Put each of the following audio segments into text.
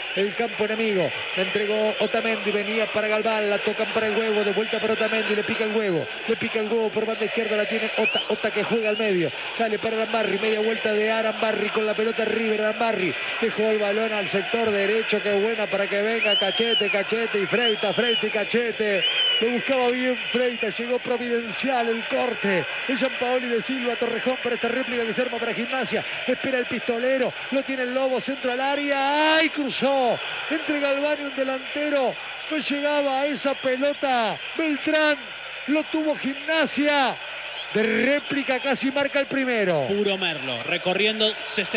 el campo enemigo. La entregó Otamendi, venía para Galván, la tocan para el huevo, de vuelta para Otamendi, le pica el huevo por banda izquierda, la tiene Ota que juega al medio, sale para Arambarri, media vuelta de Arambarri con la pelota River. Arambarri dejó el balón al sector derecho, qué buena para que venga Cachete y Freitas y Cachete. Lo buscaba bien Freitas, llegó providencial el corte de Gianpaoli de Silva. Torrejón para esta réplica que se arma para Gimnasia. Espera el pistolero, lo tiene el Lobo, centro al área. ¡Ay, cruzó! Entre Galván y un delantero. No llegaba a esa pelota. Beltrán lo tuvo Gimnasia. De réplica casi marca el primero. Puro Merlo, recorriendo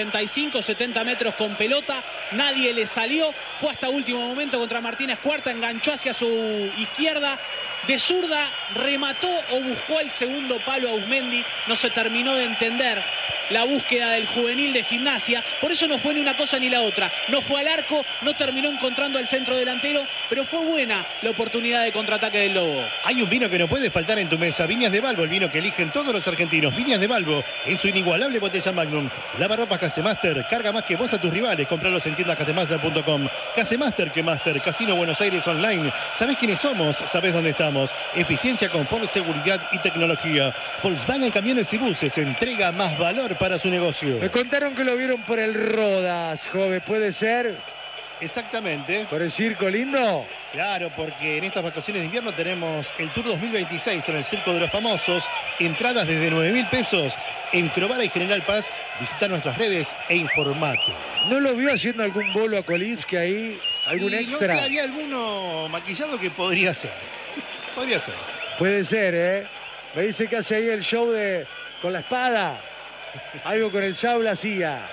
65, 70 metros con pelota. Nadie le salió. Fue hasta último momento contra Martínez Cuarta. Enganchó hacia su izquierda. De zurda remató o buscó el segundo palo a Auzmendi. No se terminó de entender la búsqueda del juvenil de Gimnasia. Por eso no fue ni una cosa ni la otra. No fue al arco, no terminó encontrando al centro delantero, pero fue buena la oportunidad de contraataque del Lobo. Hay un vino que no puede faltar en tu mesa. Viñas de Balbo, el vino que eligen todos los argentinos. Viñas de Balbo, en su inigualable botella Magnum. Lavarropas Casemaster, carga más que vos a tus rivales. Compralos en tiendas casemaster.com. Casemaster que Master, Casino Buenos Aires Online. ¿Sabés quiénes somos? ¿Sabés dónde estamos? Eficiencia, confort, seguridad y tecnología. Volkswagen Camiones y Buses, entrega más valor para su negocio. Me contaron que lo vieron por el Rodas, joven, ¿puede ser? Exactamente. ¿Por el Circo Lindo? Claro, porque en estas vacaciones de invierno tenemos el Tour 2026 en el Circo de los Famosos. Entradas desde 9.000 pesos en Crovara y General Paz. Visita nuestras redes e informate. ¿No lo vio haciendo algún bolo a Kolibski ahí? ¿Algún extra? No sé, había alguno maquillado que podría ser. Podría ser. Puede ser, ¿eh? Me dice que hace ahí el show con la espada. Algo con el sable hacía.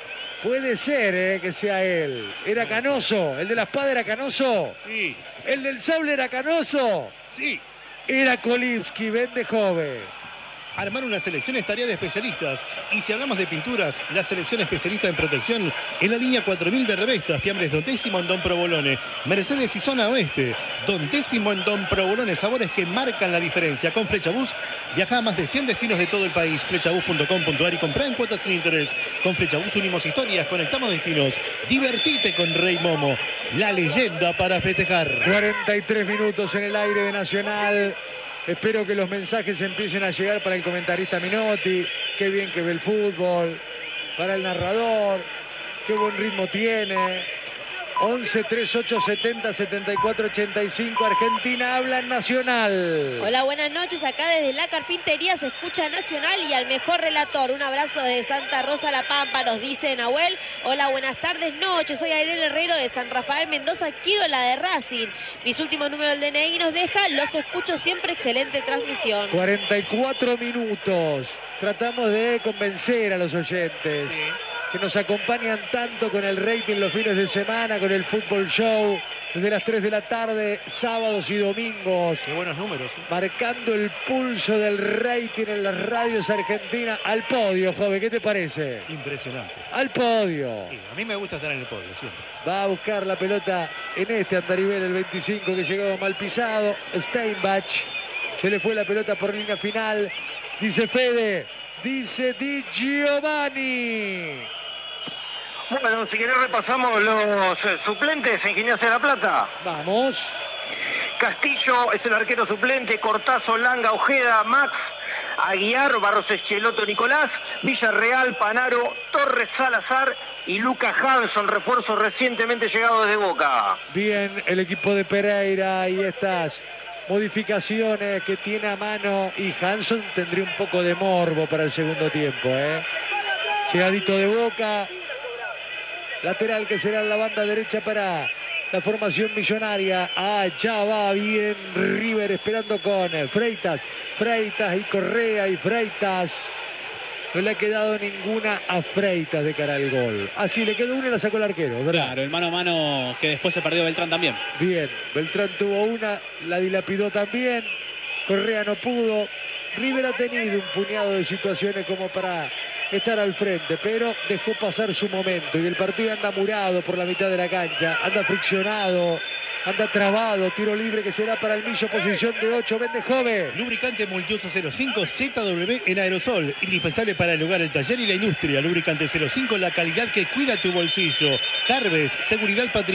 Puede ser, que sea él. Era Canoso. El de la espada era Canoso. Sí. El del sable era Canoso. Sí. Era Kolibski, vende joven. Armar una selección es tarea de especialistas. Y si hablamos de pinturas, la selección especialista en protección en la línea 4000 de Revestas, fiambres Don Décimo en Don Provolone, Mercedes y Zona Oeste, Don Décimo en Don Provolone, sabores que marcan la diferencia. Con Flechabús, viaja a más de 100 destinos de todo el país. Flechabús.com.ar y comprá en cuotas sin interés. Con Flechabús unimos historias, conectamos destinos. Divertite con Rey Momo, la leyenda para festejar. 43 minutos en el aire de Nacional. Espero que los mensajes empiecen a llegar para el comentarista Minotti. Qué bien que ve el fútbol. Para el narrador. Qué buen ritmo tiene. 11 38 70 74 85. Argentina habla en Nacional. Hola, buenas noches. Acá desde la carpintería se escucha Nacional y al mejor relator. Un abrazo desde Santa Rosa La Pampa, nos dice Nahuel. Hola, buenas tardes, noches. Soy Ariel Herrero de San Rafael Mendoza. Quiero la de Racing. Mis últimos números del DNI nos deja. Los escucho siempre. Excelente transmisión. 44 minutos. Tratamos de convencer a los oyentes. Sí. Que nos acompañan tanto con el rating los fines de semana, con el fútbol show, desde las 3 de la tarde, sábados y domingos. Qué buenos números. Marcando el pulso del rating en las radios argentinas. Al podio, joven, ¿qué te parece? Impresionante. Al podio. Sí, a mí me gusta estar en el podio, siempre. Va a buscar la pelota en este andarivel, el 25, que llegaba mal pisado. Steinbach. Se le fue la pelota por línea final. Dice Fede. Dice Di Giovanni. Bueno, si querés repasamos los suplentes en Gimnasia de La Plata. Vamos. Castillo es el arquero suplente, Cortazo, Langa, Ojeda, Max, Aguiar, Barros Echeloto, Nicolás, Villarreal, Panaro, Torres, Salazar y Lucas Hanson, refuerzo recientemente llegado desde Boca. Bien, el equipo de Pereira y estas modificaciones que tiene a mano, y Hanson tendría un poco de morbo para el segundo tiempo, Llegadito de Boca, lateral que será en la banda derecha para la formación millonaria. Allá va bien River esperando con Freitas y Correa y Freitas. No le ha quedado ninguna a Freitas de cara al gol. Así le quedó una y la sacó el arquero, ¿verdad? Claro, el mano a mano que después se perdió Beltrán también. Bien, Beltrán tuvo una, la dilapidó también. Correa no pudo. River ha tenido un puñado de situaciones como para estar al frente, pero dejó pasar su momento. Y el partido anda murado por la mitad de la cancha. Anda friccionado. Anda trabado, tiro libre que será para el Millo, posición de 8, vende joven. Lubricante Multiuso 05 ZW en aerosol, indispensable para el hogar, el taller y la industria. Lubricante 05, la calidad que cuida tu bolsillo. Carves, seguridad patrimonial.